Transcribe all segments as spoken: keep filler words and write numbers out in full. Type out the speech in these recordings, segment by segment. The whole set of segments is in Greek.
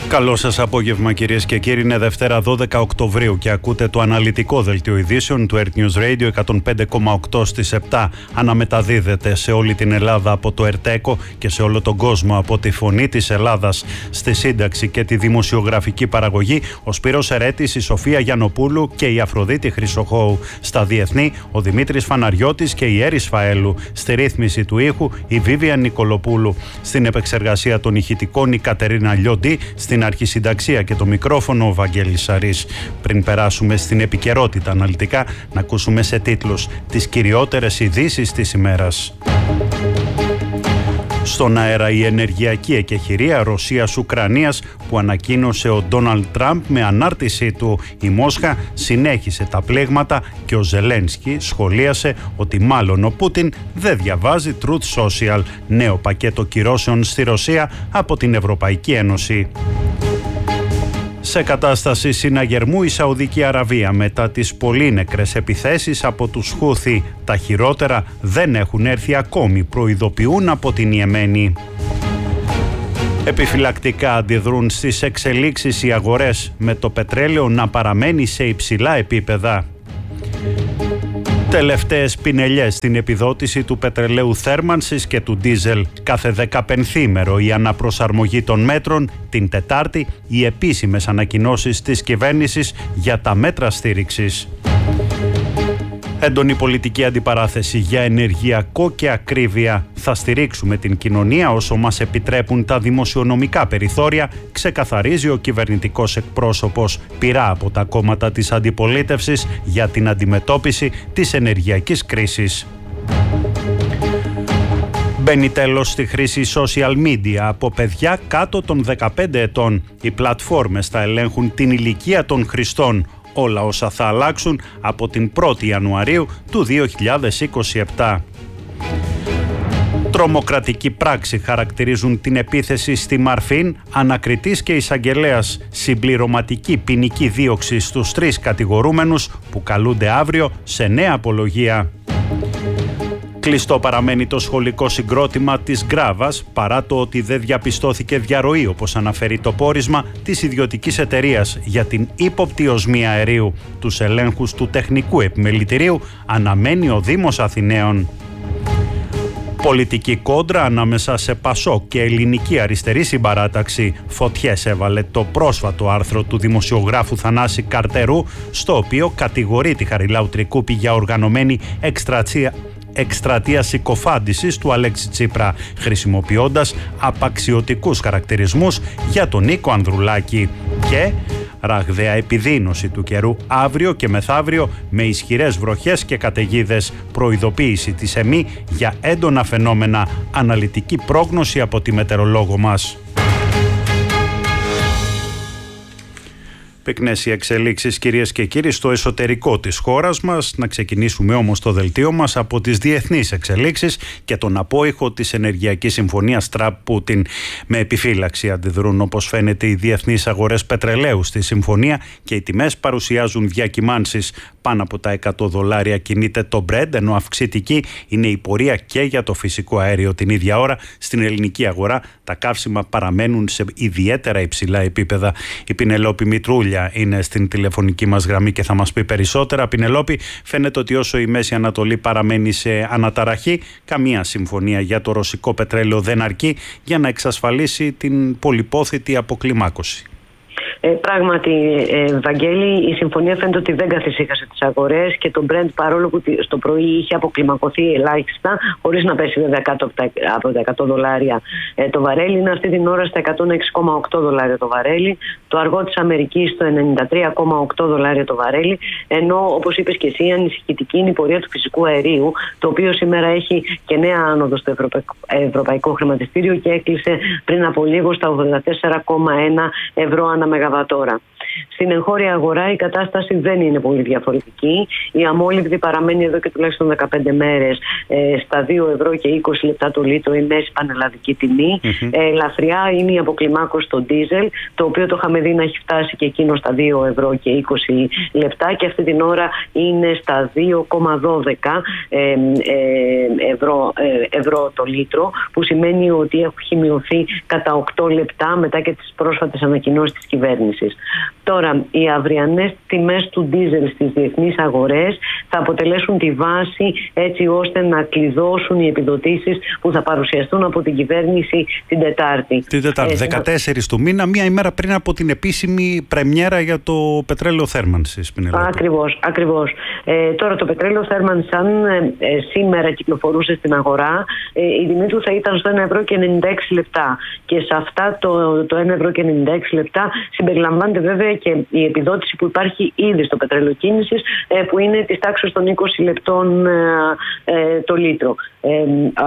Καλό σας απόγευμα κυρίες και κύριοι, είναι Δευτέρα δώδεκα Οκτωβρίου και ακούτε το αναλυτικό δελτίο ειδήσεων του Earth News Radio εκατόν πέντε κόμμα οκτώ στις επτά. Αναμεταδίδεται σε όλη την Ελλάδα από το ΕΡΤΕΚΟ και σε όλο τον κόσμο από τη Φωνή της Ελλάδας. Στη σύνταξη και τη δημοσιογραφική παραγωγή ο Σπύρος Ερέτης, η Σοφία Γιαννοπούλου και η Αφροδίτη Χρυσοχώου. Στα διεθνή ο Δημήτρης Φαναριώτης και η Έρης Φαέλου. Στη ρύθμιση του ήχου η Βίβια Νικολοπούλου. Στην επεξεργασία των ηχητικών η Κατερίνα Λιόντι. Στην αρχισυνταξία και το μικρόφωνο ο Βαγγέλης Σαρής. Πριν περάσουμε στην επικαιρότητα αναλυτικά, να ακούσουμε σε τίτλους τις κυριότερες ειδήσεις της ημέρας. Στον αέρα η ενεργειακή εκεχηρία Ρωσίας-Ουκρανίας που ανακοίνωσε ο Ντόναλντ Τραμπ με ανάρτησή του. Η Μόσχα συνέχισε τα πλήγματα και ο Ζελένσκι σχολίασε ότι μάλλον ο Πούτιν δεν διαβάζει Truth Social. Νέο πακέτο κυρώσεων στη Ρωσία από την Ευρωπαϊκή Ένωση. Σε κατάσταση συναγερμού η Σαουδική Αραβία μετά τις πολύ νεκρές επιθέσεις από τους Χούθι. Τα χειρότερα δεν έχουν έρθει ακόμη, προειδοποιούν από την Ιεμένη. Επιφυλακτικά αντιδρούν στις εξελίξεις οι αγορές, με το πετρέλαιο να παραμένει σε υψηλά επίπεδα. Τελευταίες πινελιές στην επιδότηση του πετρελαίου θέρμανσης και του ντίζελ. Κάθε δεκαπενθήμερο η αναπροσαρμογή των μέτρων, την Τετάρτη οι επίσημες ανακοινώσεις της κυβέρνησης για τα μέτρα στήριξης. Έντονη πολιτική αντιπαράθεση για ενεργειακό και ακρίβεια. Θα στηρίξουμε την κοινωνία όσο μας επιτρέπουν τα δημοσιονομικά περιθώρια, ξεκαθαρίζει ο κυβερνητικός εκπρόσωπος. Πειρά από τα κόμματα της αντιπολίτευσης για την αντιμετώπιση της ενεργειακής κρίσης. Μπαίνει τέλος στη χρήση social media από παιδιά κάτω των δεκαπέντε ετών. Οι πλατφόρμες θα ελέγχουν την ηλικία των χρηστών. Όλα όσα θα αλλάξουν από την πρώτη Ιανουαρίου του δύο χιλιάδες είκοσι επτά. Τρομοκρατική πράξη χαρακτηρίζουν την επίθεση στη Μαρφίν, ανακριτής και εισαγγελέας. Συμπληρωματική ποινική δίωξη στους τρεις κατηγορούμενους που καλούνται αύριο σε νέα απολογία. Κλειστό παραμένει το σχολικό συγκρότημα της Γκράβας παρά το ότι δεν διαπιστώθηκε διαρροή, όπως αναφέρει το πόρισμα της ιδιωτικής εταιρείας για την ύποπτη οσμία αερίου. Τους ελέγχους του τεχνικού επιμελητηρίου αναμένει ο Δήμος Αθηναίων. Πολιτική κόντρα ανάμεσα σε Πασόκ και Ελληνική Αριστερή Συμπαράταξη. Φωτιές έβαλε το πρόσφατο άρθρο του δημοσιογράφου Θανάση Καρτερού, στο οποίο κατηγορεί τη Χαριλάου Τρικούπη για οργανωμένη εκστρατεία εκστρατεία συκοφάντησης του Αλέξη Τσίπρα, χρησιμοποιώντας απαξιωτικούς χαρακτηρισμούς για τον Νίκο Ανδρουλάκη. Και ραγδαία επιδείνωση του καιρού αύριο και μεθαύριο με ισχυρές βροχές και καταιγίδες. Προειδοποίηση της ΕΜΗ για έντονα φαινόμενα. Αναλυτική πρόγνωση από τη μετεωρολόγο μας. Πυκνές οι εξελίξεις κυρίες και κύριοι στο εσωτερικό της χώρας μας. Να ξεκινήσουμε όμως το δελτίο μας από τις διεθνείς εξελίξεις και τον απόϊχο της ενεργειακής συμφωνίας Τραμπ-Πούτιν. Με επιφύλαξη αντιδρούν όπως φαίνεται οι διεθνείς αγορές πετρελαίου στη συμφωνία και οι τιμές παρουσιάζουν διακυμάνσεις. Πάνω από τα εκατό δολάρια κινείται το Brent, ενώ αυξητική είναι η πορεία και για το φυσικό αέριο. Την ίδια ώρα στην ελληνική αγορά τα καύσιμα παραμένουν σε ιδιαίτερα υψηλά επίπεδα. Η Πινελόπη Μητρούλια είναι στην τηλεφωνική μας γραμμή και θα μας πει περισσότερα. Πινελόπη, φαίνεται ότι όσο η Μέση Ανατολή παραμένει σε αναταραχή, καμία συμφωνία για το ρωσικό πετρέλαιο δεν αρκεί για να εξασφαλίσει την πολυπόθητη αποκλιμάκωση. Ε, πράγματι, ε, Βαγγέλη, η συμφωνία φαίνεται ότι δεν καθησύχασε τις αγορές και το Brent, παρόλο που στο πρωί είχε αποκλιμακωθεί ελάχιστα, χωρίς να πέσει βέβαια κάτω από τα εκατό δολάρια ε, το βαρέλι, είναι αυτή την ώρα στα εκατόν έξι κόμμα οκτώ δολάρια το βαρέλι, το αργό της Αμερικής στο ενενήντα τρία κόμμα οκτώ δολάρια το βαρέλι, ενώ όπως είπες και εσύ, ανησυχητική είναι η πορεία του φυσικού αερίου, το οποίο σήμερα έχει και νέα άνοδο στο ευρωπαϊκό, ευρωπαϊκό χρηματιστήριο και έκλεισε πριν από λίγο στα ογδόντα τέσσερα κόμμα ένα ευρώ ανά μεγαβατόρα. Στην εγχώρια αγορά η κατάσταση δεν είναι πολύ διαφορετική. Η αμόλυβδη παραμένει εδώ και τουλάχιστον δεκαπέντε μέρες ε, στα δύο ευρώ και είκοσι λεπτά το λίτρο, η μέση πανελλαδική τιμή. Mm-hmm. Ε, ελαφριά είναι η αποκλιμάκωση στο ντίζελ, το οποίο το είχαμε δει να έχει φτάσει και εκείνο στα δύο ευρώ και είκοσι λεπτά και αυτή την ώρα είναι στα δύο κόμμα δώδεκα ε, ε, ευρώ, ε, ευρώ το λίτρο, που σημαίνει ότι έχει μειωθεί κατά οκτώ λεπτά μετά και τις πρόσφατες ανακοινώσεις της κυβέρνησης. Τώρα, οι αυριανές τιμές του ντίζελ στις διεθνείς αγορές θα αποτελέσουν τη βάση έτσι ώστε να κλειδώσουν οι επιδοτήσεις που θα παρουσιαστούν από την κυβέρνηση την Τετάρτη. Την Τετάρτη, ε, δεκατέσσερις του μήνα, μία ημέρα πριν από την επίσημη πρεμιέρα για το πετρέλαιο θέρμανσης. Ακριβώς, ακριβώς. Ε, τώρα το πετρέλαιο θέρμανσης, αν ε, ε, σήμερα κυκλοφορούσε στην αγορά, ε, η τιμή του θα ήταν στο ένα ευρώ και ενενήντα έξι λεπτά. Και σε αυτά το, το ένα ευρώ και ενενήντα έξι λεπτά συμπεριλαμβάνεται βέβαια και η επιδότηση που υπάρχει ήδη στο πετρέλαιο κίνησης, ε, που είναι της τάξης των είκοσι λεπτών ε, ε, το λίτρο. Ε,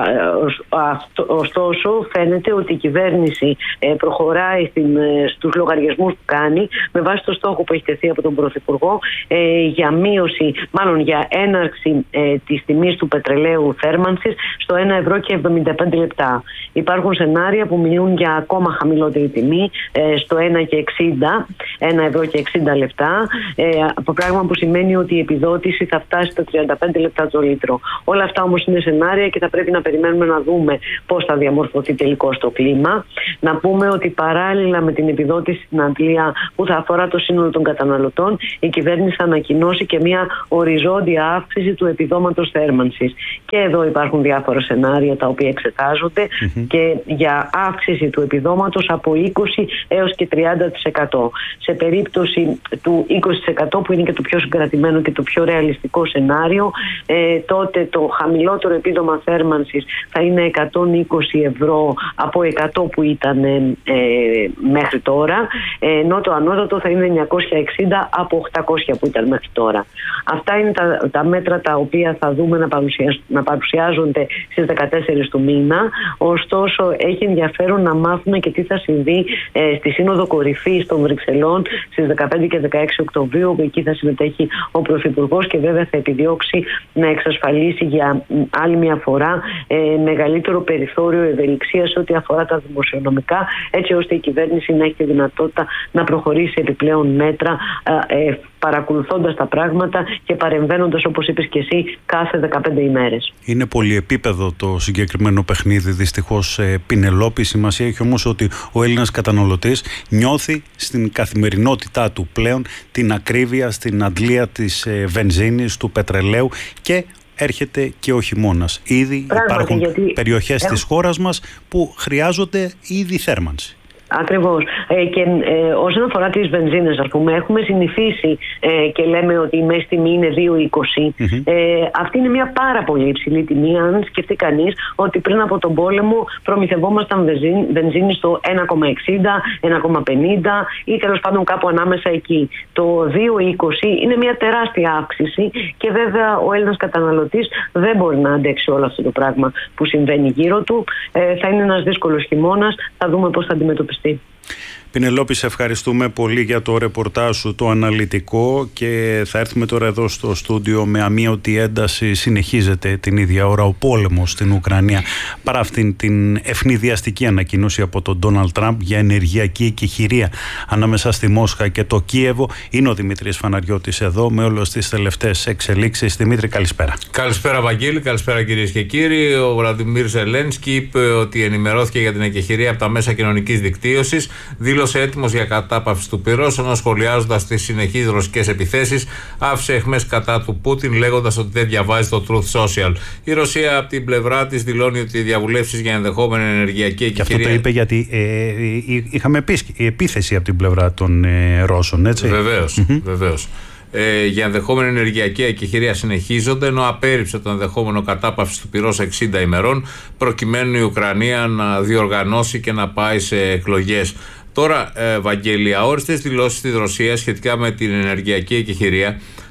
ωστόσο φαίνεται ότι η κυβέρνηση ε, προχωράει στην, ε, στους λογαριασμούς που κάνει με βάση το στόχο που έχει τεθεί από τον Πρωθυπουργό ε, για μείωση, μάλλον για έναρξη ε, της τιμής του πετρελαίου θέρμανσης στο ένα ευρώ και εβδομήντα πέντε λεπτά. Υπάρχουν σενάρια που μιλούν για ακόμα χαμηλότερη τιμή ε, στο ένα και εξήντα, ένα ευρώ και εξήντα λεπτά, ε, από πράγμα που σημαίνει ότι η επιδότηση θα φτάσει στα τριάντα πέντε λεπτά το λίτρο. Όλα αυτά όμως είναι σενάρια και θα πρέπει να περιμένουμε να δούμε πώς θα διαμορφωθεί τελικώς το κλίμα. Να πούμε ότι παράλληλα με την επιδότηση στην Αντλία που θα αφορά το σύνολο των καταναλωτών, η κυβέρνηση θα ανακοινώσει και μια οριζόντια αύξηση του επιδόματος θέρμανσης. Και εδώ υπάρχουν διάφορα σενάρια τα οποία εξετάζονται mm-hmm. και για αύξηση του επιδόματος από είκοσι έως και τριάντα τοις εκατό. Σε περίπτωση του είκοσι τοις εκατό, που είναι και το πιο συγκρατημένο και το πιο ρεαλιστικό σενάριο, ε, τότε το χαμηλότερο επίδομα θέρμανσης θα είναι εκατόν είκοσι ευρώ από εκατό που ήταν ε, ε, μέχρι τώρα, ενώ το ανώτατο θα είναι εννιακόσια εξήντα από οκτακόσια που ήταν μέχρι τώρα. Αυτά είναι τα, τα μέτρα τα οποία θα δούμε να, παρουσιάζ, να παρουσιάζονται στις δεκατέσσερις του μήνα. Ωστόσο έχει ενδιαφέρον να μάθουμε και τι θα συμβεί ε, στη Σύνοδο Κορυφής των Βρυξελών στις δεκαπέντε και δεκαέξι Οκτωβρίου, που εκεί θα συμμετέχει ο Πρωθυπουργός και βέβαια θα επιδιώξει να εξασφαλίσει για άλλη μια φορά ε, μεγαλύτερο περιθώριο ευελιξίας ό,τι αφορά τα δημοσιονομικά, έτσι ώστε η κυβέρνηση να έχει τη δυνατότητα να προχωρήσει επιπλέον μέτρα ε, ε, παρακολουθώντας τα πράγματα και παρεμβαίνοντας, όπως είπες και εσύ, κάθε δεκαπέντε ημέρες. Είναι πολυεπίπεδο το συγκεκριμένο παιχνίδι, δυστυχώς, ε, Πινελόπη. Σημασία έχει όμως ότι ο Έλληνας καταναλωτής νιώθει στην καθημερινότητά του πλέον την ακρίβεια στην αντλία της ε, βενζίνης, του πετρελαίου, και έρχεται και ο χειμώνας. Ήδη Πράγματι, υπάρχουν γιατί... περιοχές της χώρας μας που χρειάζονται ήδη θέρμανση. Ακριβώς. Ε, και ε, όσον αφορά τις βενζίνες, ας πούμε, έχουμε συνηθίσει ε, και λέμε ότι η μέση τιμή είναι δύο είκοσι. Mm-hmm. Ε, αυτή είναι μια πάρα πολύ υψηλή τιμή, αν σκεφτεί κανείς ότι πριν από τον πόλεμο προμηθευόμασταν βενζίνη, βενζίνη στο ένα κόμμα εξήντα, ένα κόμμα πενήντα ή τέλος πάντων κάπου ανάμεσα εκεί. Το δύο είκοσι είναι μια τεράστια αύξηση και βέβαια ο Έλληνας καταναλωτής δεν μπορεί να αντέξει όλο αυτό το πράγμα που συμβαίνει γύρω του. Ε, θα είναι ένας δύσκολος χειμώνας, θα δούμε πώς θα αντιμετωπιστεί. Πινελόπη, σε ευχαριστούμε πολύ για το ρεπορτάζ σου το αναλυτικό, και θα έρθουμε τώρα εδώ στο στούντιο με αμείωτη ένταση. Συνεχίζεται την ίδια ώρα ο πόλεμος στην Ουκρανία, παρά αυτήν την ευνηδιαστική ανακοίνωση από τον Ντόναλντ Τραμπ για ενεργειακή εκεχηρία ανάμεσα στη Μόσχα και το Κίεβο. Είναι ο Δημήτρης Φαναριώτης εδώ με όλες τις τελευταίες εξελίξεις. Δημήτρη, καλησπέρα. Καλησπέρα, Βαγγέλη, καλησπέρα κυρίες και κύριοι. Ο Βλαντιμίρ Ζελένσκι είπε ότι ενημερώθηκε για την εκεχηρία από τα μέσα κοινωνικής δικτύωσης. Δήλωσε έτοιμος για κατάπαυση του πυρός, ενώ σχολιάζοντας τις συνεχείς ρωσικές επιθέσεις, άφησε αιχμές κατά του Πούτιν, λέγοντας ότι δεν διαβάζει το Truth Social. Η Ρωσία από την πλευρά της δηλώνει ότι οι διαβουλεύσεις για ενδεχόμενη ενεργειακή εκεχηρία. Και αυτό το είπε γιατί ε, είχαμε η επίθεση από την πλευρά των ε, Ρώσων, έτσι. Βεβαίως, mm-hmm. βεβαίως. Ε, για ενδεχόμενη ενεργειακή εκεχηρία συνεχίζονται, ενώ απέρριψε το ενδεχόμενο κατάπαυση του πυρός εξήντα ημερών, προκειμένου η Ουκρανία να διοργανώσει και να πάει σε εκλογές. Τώρα, ε, Βαγγέλη, αόριστες δηλώσεις της Ρωσίας σχετικά με την ενεργειακή εκεχηρία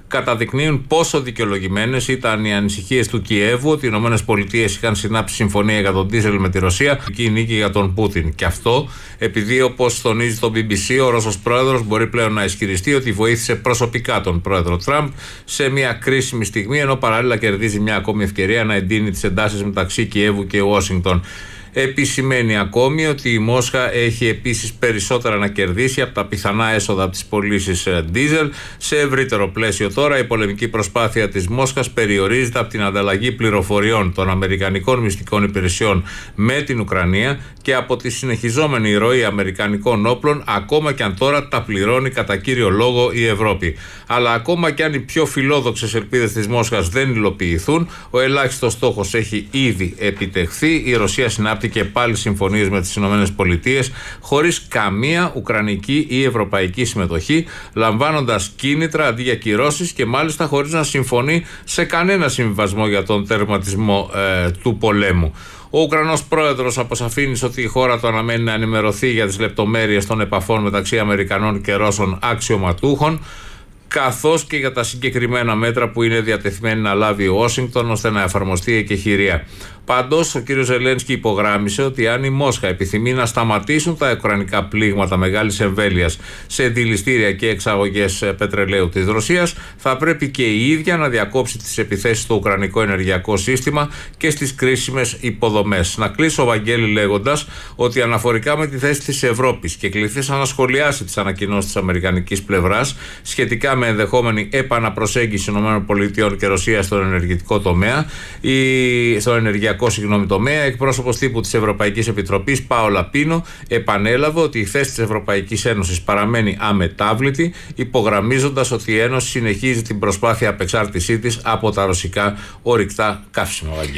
καταδεικνύουν πόσο δικαιολογημένες ήταν οι ανησυχίες του Κιέβου ότι οι ΗΠΑ είχαν συνάψει συμφωνία για τον ντίζελ με τη Ρωσία και η νίκη για τον Πούτιν. Και αυτό επειδή, όπως τονίζει το μπι μπι σι, ο Ρώσος πρόεδρος μπορεί πλέον να ισχυριστεί ότι βοήθησε προσωπικά τον πρόεδρο Τραμπ σε μια κρίσιμη στιγμή, ενώ παράλληλα κερδίζει μια ακόμη ευκαιρία να εντείνει τις εντάσεις μεταξύ Κιέβου και Ουάσιγκτον. Επισημαίνει ακόμη ότι η Μόσχα έχει επίσης περισσότερα να κερδίσει από τα πιθανά έσοδα από τις πωλήσεις ντίζελ. Σε ευρύτερο πλαίσιο τώρα, η πολεμική προσπάθεια της Μόσχας περιορίζεται από την ανταλλαγή πληροφοριών των αμερικανικών μυστικών υπηρεσιών με την Ουκρανία και από τη συνεχιζόμενη ροή αμερικανικών όπλων, ακόμα και αν τώρα τα πληρώνει κατά κύριο λόγο η Ευρώπη. Αλλά ακόμα και αν οι πιο φιλόδοξες ελπίδες της Μόσχας δεν υλοποιηθούν, ο ελάχιστος στόχος έχει ήδη επιτευχθεί. Η Ρωσία συνάπτει και πάλι συμφωνίες με τις ΗΠΑ χωρίς καμία ουκρανική ή ευρωπαϊκή συμμετοχή, λαμβάνοντας κίνητρα αντί για κυρώσεις και μάλιστα χωρίς να συμφωνεί σε κανένα συμβιβασμό για τον τερματισμό ε, του πολέμου. Ο Ουκρανός πρόεδρος αποσαφήνισε ότι η χώρα του αναμένει να ενημερωθεί για τις λεπτομέρειες των επαφών μεταξύ Αμερικανών και Ρώσων αξιωματούχων, καθώς και για τα συγκεκριμένα μέτρα που είναι διατεθειμένη να λάβει η Ουάσιγκτον ώστε να εφαρμοστεί η εκεχηρία. Πάντως, ο κ. Ζελένσκι υπογράμμισε ότι αν η Μόσχα επιθυμεί να σταματήσουν τα ουκρανικά πλήγματα μεγάλης εμβέλειας σε δηληστήρια και εξαγωγές πετρελαίου της Ρωσίας, θα πρέπει και η ίδια να διακόψει τις επιθέσεις στο ουκρανικό ενεργειακό σύστημα και στις κρίσιμες υποδομές. Να κλείσω, Βαγγέλη, λέγοντας ότι αναφορικά με τη θέση της Ευρώπης και κληθείς να σχολιάσει τις ανακοινώσεις της αμερικανικής πλευράς σχετικά με ενδεχόμενη επαναπροσέγγιση ΗΠΑ και Ρωσίας στον ενεργειακό τομέα ή στον ενεργειακό συγγνώμη τομέα, εκπρόσωπος τύπου της Ευρωπαϊκής Επιτροπής Πάολα Πίνο επανέλαβε ότι η θέση της Ευρωπαϊκής Ένωσης παραμένει αμετάβλητη, υπογραμμίζοντας ότι η Ένωση συνεχίζει την προσπάθεια απεξάρτησή της από τα ρωσικά ορυκτά καύσιμα.